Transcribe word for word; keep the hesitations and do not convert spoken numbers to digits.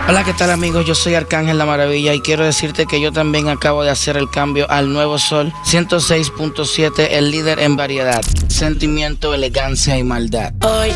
Hola, ¿qué tal amigos? Yo soy Arcángel La Maravilla y quiero decirte que yo también acabo de hacer el cambio al nuevo Sol ciento seis punto siete, el líder en variedad, sentimiento, elegancia y maldad. Hoy